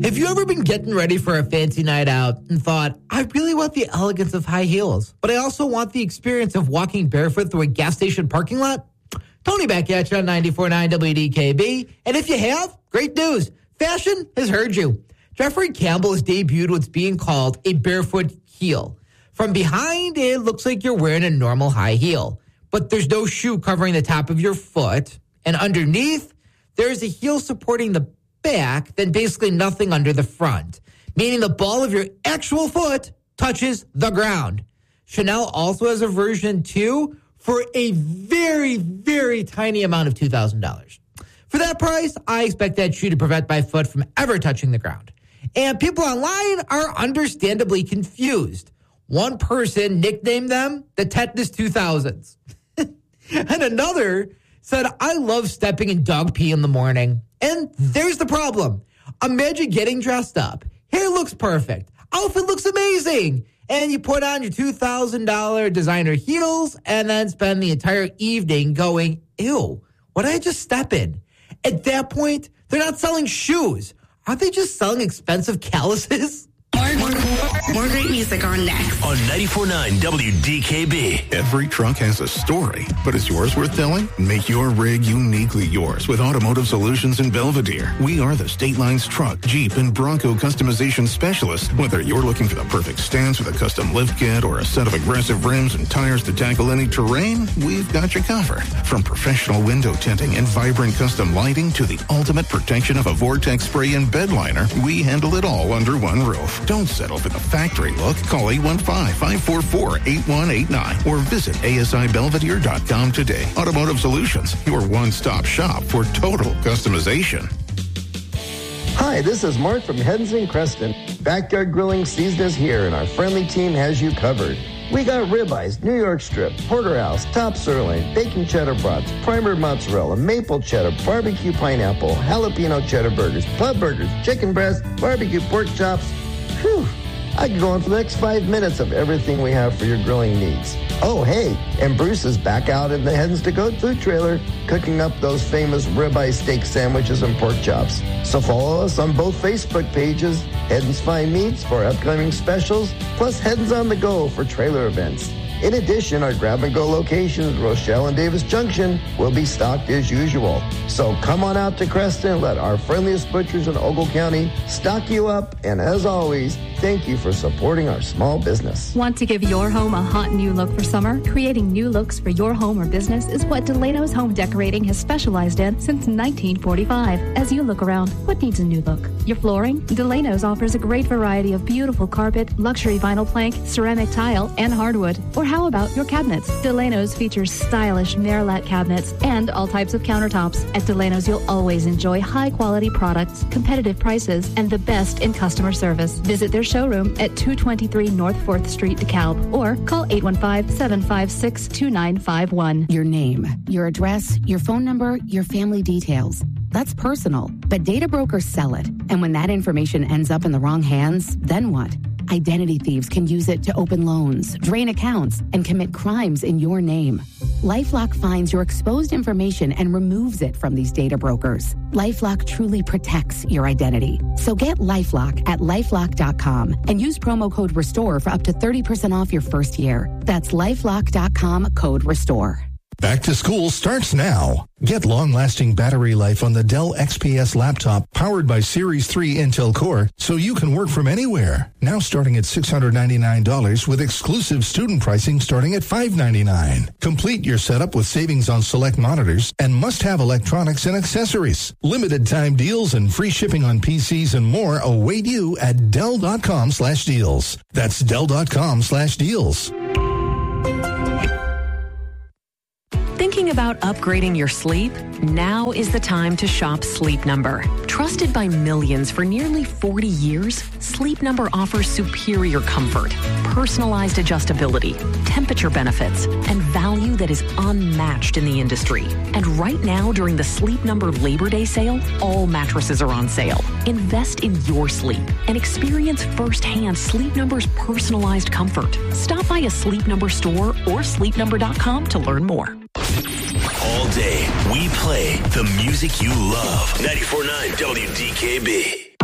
Have you ever been getting ready for a fancy night out and thought, I really want the elegance of high heels, but I also want the experience of walking barefoot through a gas station parking lot? Tony back at you on 94.9 WDKB. And if you have, great news. Fashion has heard you. Jeffrey Campbell has debuted what's being called a barefoot heel. From behind, it looks like you're wearing a normal high heel, but there's no shoe covering the top of your foot. And underneath, there's a heel supporting the back, then basically nothing under the front, meaning the ball of your actual foot touches the ground. Chanel also has a version 2 for a very, very tiny amount of $2,000. For that price, I expect that shoe to prevent my foot from ever touching the ground. And people online are understandably confused. One person nicknamed them the Tetanus 2000s. And another said, I love stepping in dog pee in the morning. And there's the problem. Imagine getting dressed up. Hair looks perfect. Outfit looks amazing. And you put on your $2,000 designer heels and then spend the entire evening going, ew, what did I just step in? At that point, they're not selling shoes. Aren't they just selling expensive calluses? More great music on next. On 94.9 WDKB. Every truck has a story, but is yours worth telling? Make your rig uniquely yours with Automotive Solutions in Belvedere. We are the State Line's truck, Jeep, and Bronco customization specialist. Whether you're looking for the perfect stance with a custom lift kit or a set of aggressive rims and tires to tackle any terrain, we've got you covered. From professional window tinting and vibrant custom lighting to the ultimate protection of a Vortex spray and bed liner, we handle it all under one roof. Don't settle for the factory look. Call 815-544-8189 or visit asibelvedere.com today. Automotive Solutions, your one-stop shop for total customization. Hi, this is Mark from Heddens & Creston. Backyard grilling season is here, and our friendly team has you covered. We got ribeyes, New York strip, porterhouse, top sirloin, bacon cheddar brats, primer mozzarella, maple cheddar, barbecue pineapple, jalapeno cheddar burgers, pub burgers, chicken breast, barbecue pork chops. Whew, I could go on for the next 5 minutes of everything we have for your grilling needs. Oh, hey, and Bruce is back out in the Heddens to Goat food trailer, cooking up those famous ribeye steak sandwiches and pork chops. So follow us on both Facebook pages, Heddens Fine Meats for upcoming specials, plus Heddens on the Go for trailer events. In addition, our grab-and-go locations, Rochelle and Davis Junction, will be stocked as usual. So come on out to Creston and let our friendliest butchers in Ogle County stock you up. And as always, thank you for supporting our small business. Want to give your home a hot new look for summer? Creating new looks for your home or business is what Delano's Home Decorating has specialized in since 1945. As you look around, what needs a new look? Your flooring? Delano's offers a great variety of beautiful carpet, luxury vinyl plank, ceramic tile, and hardwood. Or how about your cabinets? Delano's features stylish Merillat cabinets and all types of countertops. At Delano's, you'll always enjoy high-quality products, competitive prices, and the best in customer service. Visit their showroom at 223 North 4th Street, DeKalb, or call 815-756-2951. Your name, your address, your phone number, your family details. That's personal, but data brokers sell it. And when that information ends up in the wrong hands, then what? Identity thieves can use it to open loans, drain accounts, and commit crimes in your name. LifeLock finds your exposed information and removes it from these data brokers. LifeLock truly protects your identity. So get LifeLock at LifeLock.com and use promo code RESTORE for up to 30% off your first year. That's LifeLock.com, code RESTORE. Back to school starts now. Get long-lasting battery life on the Dell XPS laptop powered by Series 3 Intel Core so you can work from anywhere. Now starting at $699 with exclusive student pricing starting at $599. Complete your setup with savings on select monitors and must-have electronics and accessories. Limited time deals and free shipping on PCs and more await you at Dell.com/deals. That's Dell.com/deals. Thinking about upgrading your sleep? Now is the time to shop Sleep Number. Trusted by millions for nearly 40 years, Sleep Number offers superior comfort, personalized adjustability, temperature benefits, and value that is unmatched in the industry. And right now, during the Sleep Number Labor Day sale, all mattresses are on sale. Invest in your sleep and experience firsthand Sleep Number's personalized comfort. Stop by a Sleep Number store or sleepnumber.com to learn more. All day, we play the music you love. 94.9 WDKB.